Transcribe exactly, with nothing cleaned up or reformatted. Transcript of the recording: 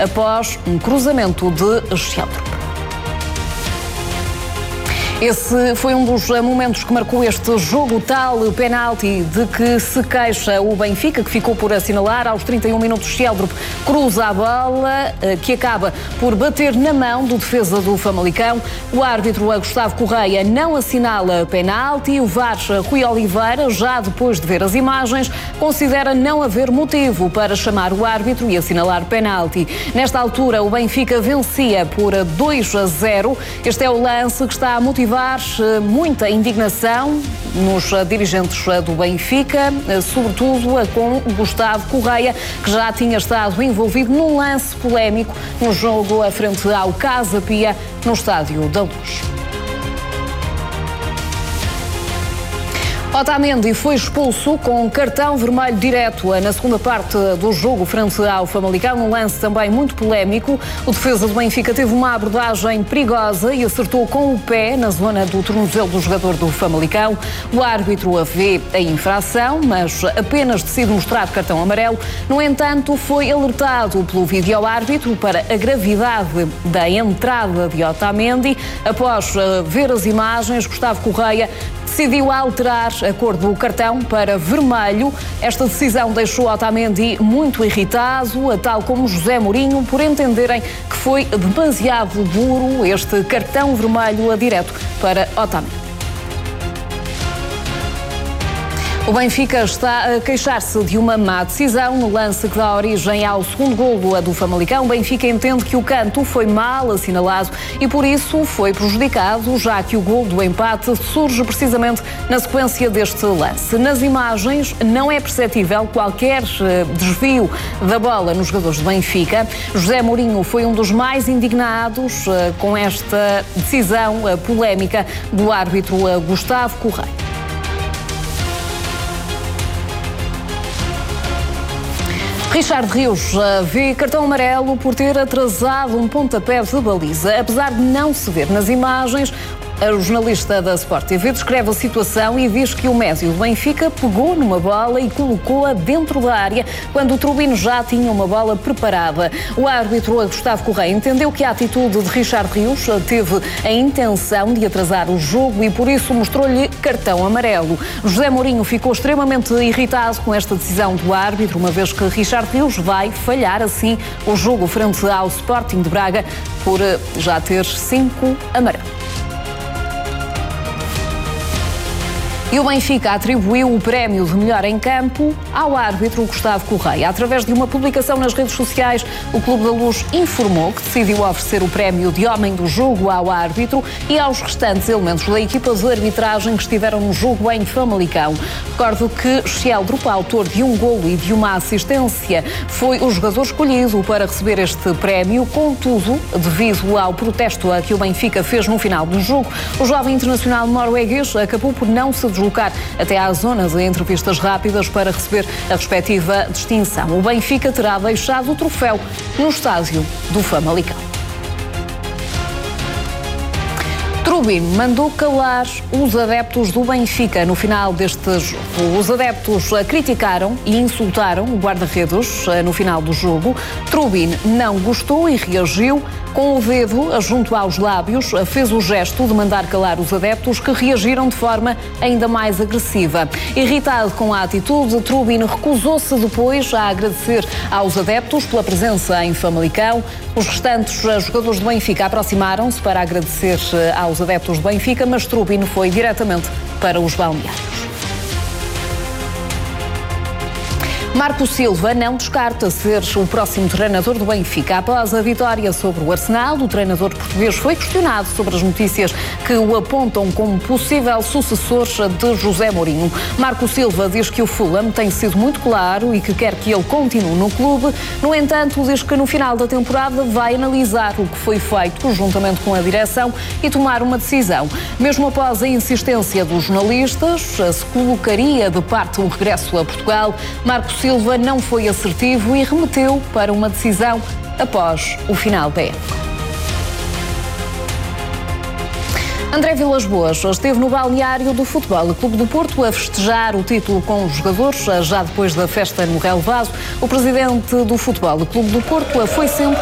após um cruzamento de Sheldrup. Esse foi um dos momentos que marcou este jogo, tal penalti de que se queixa o Benfica, que ficou por assinalar. Aos trinta e um minutos, Sheldrup cruza a bola, que acaba por bater na mão do defesa do Famalicão. O árbitro, Gustavo Correia, não assinala penalti. O V A R, Rui Oliveira, já depois de ver as imagens, considera não haver motivo para chamar o árbitro e assinalar penalti. Nesta altura, o Benfica vencia por dois a zero. Este é o lance que está a motivar muita indignação nos dirigentes do Benfica, sobretudo com Gustavo Correia, que já tinha estado envolvido num lance polémico no jogo à frente ao Casa Pia, no Estádio da Luz. Otamendi foi expulso com um cartão vermelho direto na segunda parte do jogo frente ao Famalicão, um lance também muito polémico. O defesa do Benfica teve uma abordagem perigosa e acertou com o pé na zona do tornozelo do jogador do Famalicão. O árbitro vê a infração, mas apenas decide mostrar cartão amarelo. No entanto, foi alertado pelo vídeo-árbitro para a gravidade da entrada de Otamendi. Após ver as imagens, Gustavo Correia decidiu alterar a cor do cartão para vermelho. Esta decisão deixou Otamendi muito irritado, tal como José Mourinho, por entenderem que foi demasiado duro este cartão vermelho a direto para Otamendi. O Benfica está a queixar-se de uma má decisão no lance que dá origem ao segundo golo do Famalicão. O Benfica entende que o canto foi mal assinalado e por isso foi prejudicado, já que o golo do empate surge precisamente na sequência deste lance. Nas imagens não é perceptível qualquer desvio da bola nos jogadores do Benfica. José Mourinho foi um dos mais indignados com esta decisão polémica do árbitro Gustavo Correia. Richard Rios vê cartão amarelo por ter atrasado um pontapé de baliza. Apesar de não se ver nas imagens, o jornalista da Sport T V descreve a situação e diz que o médio do Benfica pegou numa bola e colocou-a dentro da área quando o Trubino já tinha uma bola preparada. O árbitro Gustavo Correia entendeu que a atitude de Richard Rios teve a intenção de atrasar o jogo e por isso mostrou-lhe cartão amarelo. José Mourinho ficou extremamente irritado com esta decisão do árbitro, uma vez que Richard Rios vai falhar assim o jogo frente ao Sporting de Braga por já ter cinco amarelos. E o Benfica atribuiu o prémio de melhor em campo ao árbitro Gustavo Correia. Através de uma publicação nas redes sociais, o Clube da Luz informou que decidiu oferecer o prémio de homem do jogo ao árbitro e aos restantes elementos da equipa de arbitragem que estiveram no jogo em Famalicão. Recordo que Sheldrup, autor de um golo e de uma assistência, foi o jogador escolhido para receber este prémio. Contudo, devido ao protesto que o Benfica fez no final do jogo, o jovem internacional norueguês acabou por não se deslocar até à zona de entrevistas rápidas para receber a respectiva distinção. O Benfica terá deixado o troféu no estádio do Famalicão. Trubino mandou calar os adeptos do Benfica no final deste jogo. Os adeptos criticaram e insultaram o guarda-redes no final do jogo. Trubino não gostou e reagiu. Com o dedo junto aos lábios, fez o gesto de mandar calar os adeptos, que reagiram de forma ainda mais agressiva. Irritado com a atitude, Trubino recusou-se depois a agradecer aos adeptos pela presença em Famalicão. Os restantes jogadores do Benfica aproximaram-se para agradecer aos adeptos do Benfica, mas Trubino foi diretamente para os balneários. Marco Silva não descarta ser o próximo treinador do Benfica. Após a vitória sobre o Arsenal, o treinador português foi questionado sobre as notícias que o apontam como possível sucessor de José Mourinho. Marco Silva diz que o Fulham tem sido muito claro e que quer que ele continue no clube. No entanto, diz que no final da temporada vai analisar o que foi feito juntamente com a direção e tomar uma decisão. Mesmo após a insistência dos jornalistas, se colocaria de parte o regresso a Portugal, Marco Silva não foi assertivo e remeteu para uma decisão após o final da época. André Vilas-Boas esteve no balneário do Futebol Clube do Porto a festejar o título com os jogadores. Já depois da festa no relevado, o presidente do Futebol Clube do Porto foi sempre